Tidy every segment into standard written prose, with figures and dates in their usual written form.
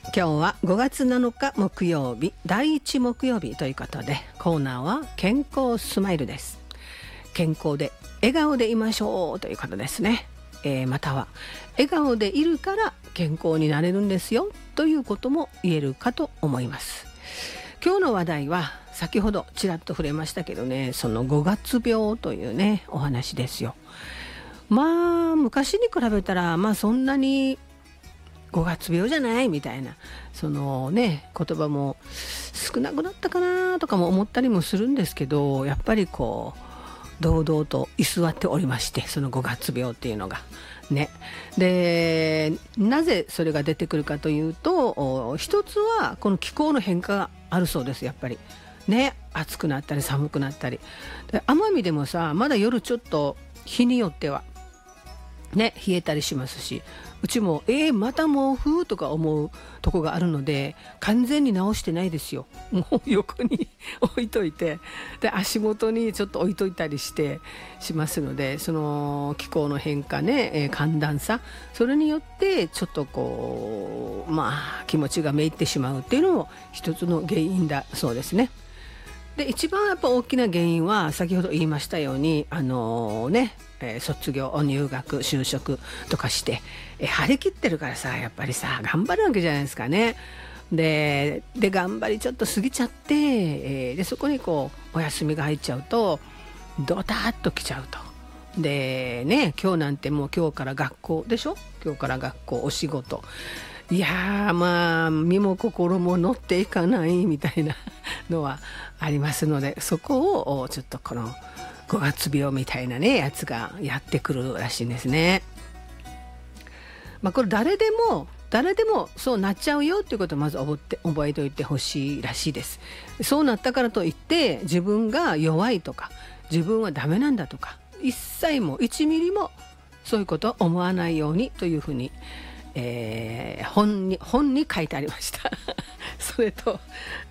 今日は5月7日木曜日、第1木曜日ということで、コーナーは健康スマイルです。健康で笑顔でいましょうということですね。または笑顔でいるから健康になれるんですよということも言えるかと思います。今日の話題は先ほどちらっと触れましたけどね、その5月病というねお話ですよ。昔に比べたらそんなに5月病じゃないみたいなそのね言葉も少なくなったかなとかも思ったりもするんですけど、やっぱりこう堂々と居座っておりまして、その5月病っていうのがね。で、なぜそれが出てくるかというと、一つはこの気候の変化があるそうです。やっぱりね、暑くなったり寒くなったりで、奄美でもさまだ夜ちょっと日によってはね冷えたりしますし、うちもまた毛布とか思うとこがあるので、完全に直してないですよ。もう横に置いといて、で足元にちょっと置いといたりしてしますので、その気候の変化ね、寒暖差、それによってちょっとこう気持ちがめいってしまうっていうのも一つの原因だそうですね。で一番やっぱ大きな原因は先ほど言いましたように卒業入学就職とかして張り切ってるからさ、やっぱりさ頑張るわけじゃないですかね。で頑張りちょっと過ぎちゃって、でそこにこうお休みが入っちゃうとドタッときちゃうと。でね、今日なんてもう今日から学校でしょ。今日から学校お仕事、いや身も心も乗っていかないみたいなのはありますので、そこをちょっとこの5月病みたいなねやつがやってくるらしいんですね。これ誰でもそうなっちゃうよっていうことをまず覚えておいてほしいらしいです。そうなったからといって自分が弱いとか自分はダメなんだとか一切も1ミリもそういうことは思わないようにというふうに本に書いてありましたそれと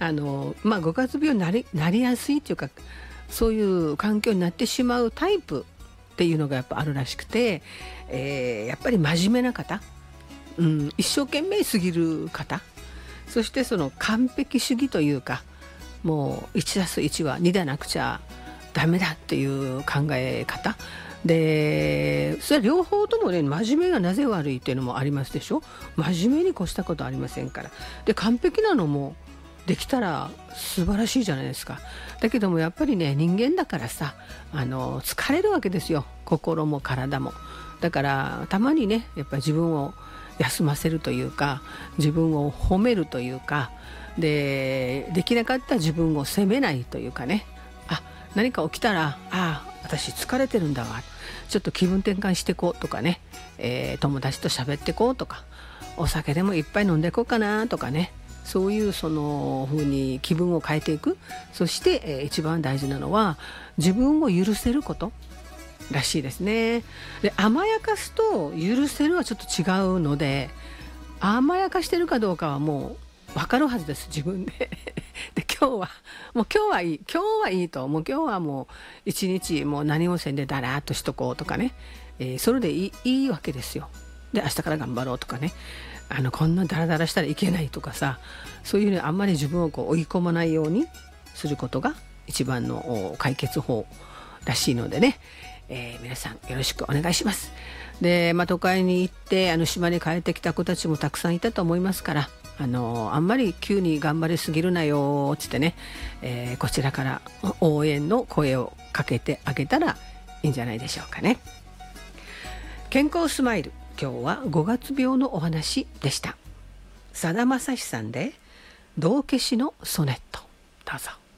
5月病になりやすいというか、そういう環境になってしまうタイプっていうのがやっぱあるらしくて、やっぱり真面目な方、一生懸命すぎる方、そしてその完璧主義というか、もう 1+1 は2でなくちゃダメだっていう考え方で、それは両方ともね、真面目がなぜ悪いっていうのもありますでしょ。真面目に越したことありませんから。で完璧なのもできたら素晴らしいじゃないですか。だけどもやっぱりね、人間だからさ疲れるわけですよ、心も体も。だからたまにねやっぱり自分を休ませるというか、自分を褒めるというかできなかった自分を責めないというかね、何か起きたら私疲れてるんだわ、ちょっと気分転換してこうとかね、友達と喋ってこうとか、お酒でもいっぱい飲んでこうかなとかね、そういうその風に気分を変えていく。そして、一番大事なのは自分を許せることらしいですね。で甘やかすと許せるはちょっと違うので、甘やかしてるかどうかはもう分かるはずです、自分でで今日はいいと、もう今日はもう一日もう何もせんでだらーっとしとこうとかね、それでいいわけですよ。で明日から頑張ろうとかね、こんなダラダラしたらいけないとかさ、そういうふうにあんまり自分を追い込まないようにすることが一番の解決法らしいのでね、皆さんよろしくお願いします。で都会に行って島に帰ってきた子たちもたくさんいたと思いますから、あんまり急に頑張りすぎるなよってってね、こちらから応援の声をかけてあげたらいいんじゃないでしょうかね。健康スマイル、今日は5月病のお話でした。さだまさしさんで道化師のソネット、どうぞ。